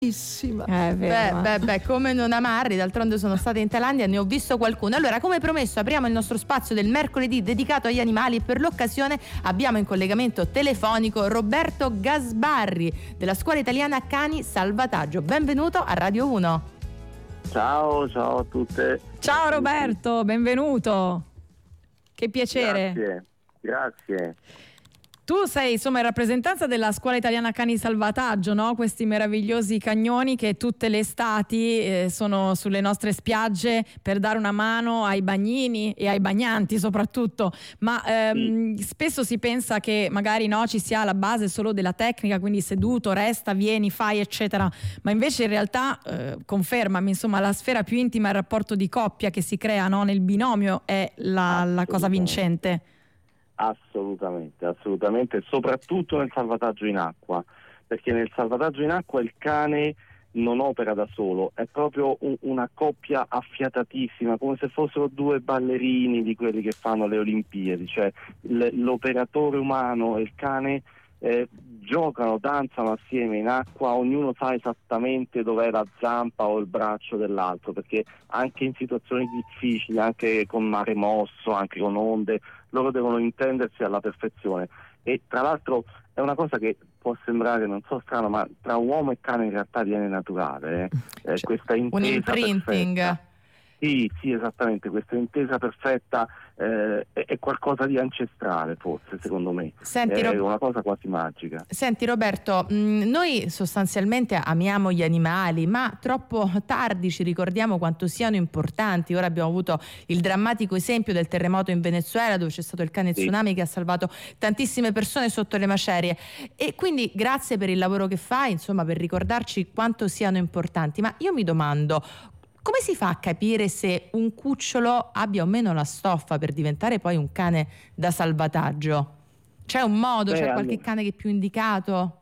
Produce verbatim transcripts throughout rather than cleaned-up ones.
Bellissima. Eh, beh, beh, beh, come non amarli, d'altronde sono stata in Thailandia e ne ho visto qualcuno. Allora, come promesso, apriamo il nostro spazio del mercoledì dedicato agli animali e per l'occasione abbiamo in collegamento telefonico Roberto Gasbarri della Scuola Italiana Cani Salvataggio. Benvenuto a Radio uno. Ciao, ciao a tutte. Ciao Roberto, benvenuto. Che piacere. Grazie, grazie. Tu sei insomma in rappresentanza della Scuola Italiana Cani Salvataggio, no? Questi meravigliosi cagnoni che tutte le estati eh, sono sulle nostre spiagge per dare una mano ai bagnini e ai bagnanti soprattutto, ma ehm, sì. Spesso si pensa che magari no, ci sia la base solo della tecnica, quindi seduto, resta, vieni, fai eccetera, ma invece in realtà eh, confermami, insomma, la sfera più intima, il rapporto di coppia che si crea, no? Nel binomio è la, la cosa vincente. Assolutamente, assolutamente, soprattutto nel salvataggio in acqua, perché nel salvataggio in acqua il cane non opera da solo, è proprio un, una coppia affiatatissima, come se fossero due ballerini di quelli che fanno le Olimpiadi, cioè l- l'operatore umano e il cane eh, giocano, danzano assieme in acqua, ognuno sa esattamente dov'è la zampa o il braccio dell'altro, perché anche in situazioni difficili, anche con mare mosso, anche con onde, loro devono intendersi alla perfezione. E tra l'altro è una cosa che può sembrare, non so, strano, ma tra uomo e cane in realtà viene naturale, eh? Eh, cioè, questa intesa un imprinting perfetta. Sì, sì, esattamente, questa intesa perfetta eh, è, è qualcosa di ancestrale, forse, secondo me. Senti, è Rob- una cosa quasi magica. Senti Roberto, mh, noi sostanzialmente amiamo gli animali, ma troppo tardi ci ricordiamo quanto siano importanti. Ora abbiamo avuto il drammatico esempio del terremoto in Venezuela, dove c'è stato il cane Sì. tsunami che ha salvato tantissime persone sotto le macerie, e quindi grazie per il lavoro che fai, insomma, per ricordarci quanto siano importanti. Ma io mi domando, come si fa a capire se un cucciolo abbia o meno la stoffa per diventare poi un cane da salvataggio? C'è un modo, Beh, c'è qualche allora, cane che è più indicato?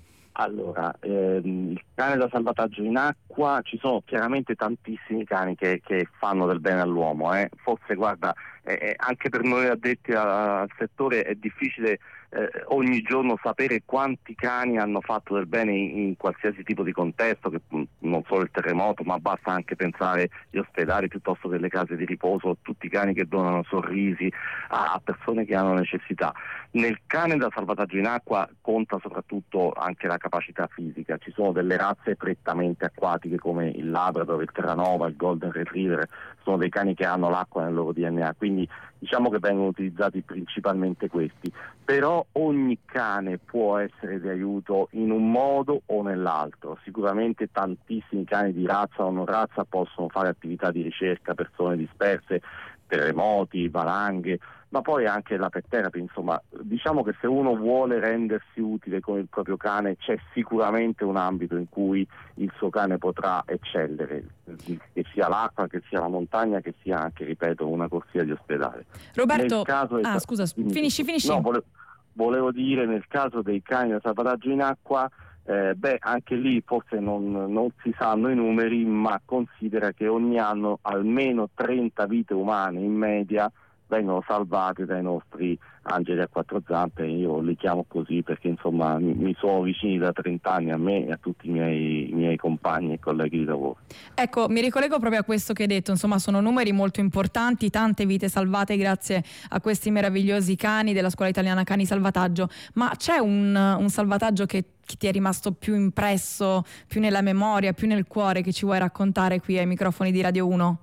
Allora, ehm, il cane da salvataggio in acqua, ci sono chiaramente tantissimi cani che, che fanno del bene all'uomo, eh. Forse guarda, eh, anche per noi addetti a, al settore è difficile eh, ogni giorno sapere quanti cani hanno fatto del bene in, in qualsiasi tipo di contesto, che non solo il terremoto, ma basta anche pensare agli ospedali piuttosto che le case di riposo, tutti i cani che donano sorrisi a, a persone che hanno necessità. Nel cane da salvataggio in acqua conta soprattutto anche la capacità fisica. Ci sono delle razze prettamente acquatiche come il Labrador, il Terranova, il Golden Retriever, sono dei cani che hanno l'acqua nel loro D N A, quindi diciamo che vengono utilizzati principalmente questi, però ogni cane può essere di aiuto in un modo o nell'altro. Sicuramente tantissimi cani di razza o non razza possono fare attività di ricerca, persone disperse, terremoti, valanghe, ma poi anche la pet therapy. Insomma, diciamo che se uno vuole rendersi utile con il proprio cane c'è sicuramente un ambito in cui il suo cane potrà eccellere, che sia l'acqua, che sia la montagna, che sia anche, ripeto, una corsia di ospedale. Roberto, nel caso ah scusa, finisci, finisci. No, volevo, volevo dire, nel caso dei cani da salvataggio in acqua, Eh, beh, anche lì forse non, non si sanno i numeri, ma considera che ogni anno almeno trenta vite umane in media vengono salvate dai nostri angeli a quattro zampe. Io li chiamo così perché insomma mi, mi sono vicini da trenta anni a me e a tutti i miei, i miei compagni e colleghi di lavoro. Ecco, mi ricollego proprio a questo che hai detto, insomma sono numeri molto importanti, tante vite salvate grazie a questi meravigliosi cani della Scuola Italiana Cani Salvataggio, ma c'è un, un salvataggio che, che ti è rimasto più impresso, più nella memoria, più nel cuore, che ci vuoi raccontare qui ai microfoni di Radio uno?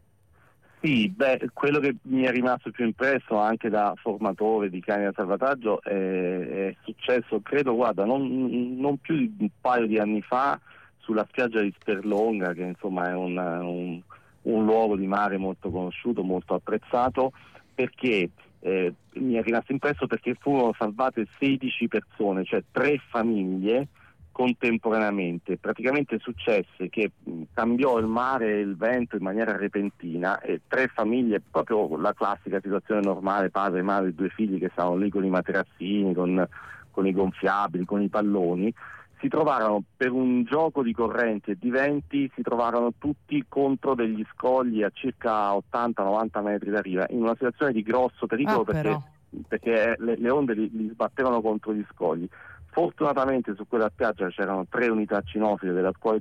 Sì, beh, quello che mi è rimasto più impresso anche da formatore di cani da salvataggio è, è successo, credo, guarda, non, non più di un paio di anni fa sulla spiaggia di Sperlonga, che insomma è un, un, un luogo di mare molto conosciuto, molto apprezzato, perché eh, mi è rimasto impresso perché furono salvate sedici persone, cioè tre famiglie contemporaneamente. Praticamente successe che mh, cambiò il mare e il vento in maniera repentina e tre famiglie, proprio la classica situazione normale, padre, madre, due figli che stavano lì con i materassini, con, con i gonfiabili, con i palloni, si trovarono per un gioco di correnti e di venti, si trovarono tutti contro degli scogli a circa ottanta novanta metri da riva, in una situazione di grosso pericolo, Ah, perché, però. perché le, le onde li, li sbattevano contro gli scogli. Fortunatamente su quella spiaggia c'erano tre unità cinofile della scuola